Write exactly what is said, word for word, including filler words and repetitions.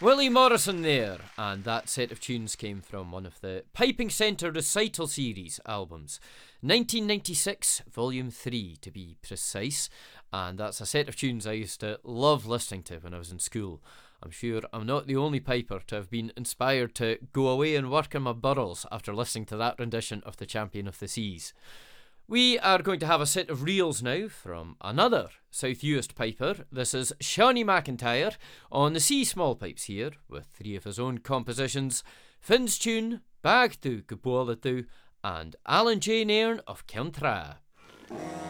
Willie Morrison there, and that set of tunes came from one of the Piping Centre Recital Series albums, nineteen ninety-six, Volume three to be precise, and that's a set of tunes I used to love listening to when I was in school. I'm sure I'm not the only piper to have been inspired to go away and work in my burrows after listening to that rendition of The Champion of the Seas. We are going to have a set of reels now from another South Uist piper. This is Shawnee McIntyre on the C small pipes here, with three of his own compositions: Finn's Tune, Bag to Gabwalatu, and Alan J. Nairn of Kilntra.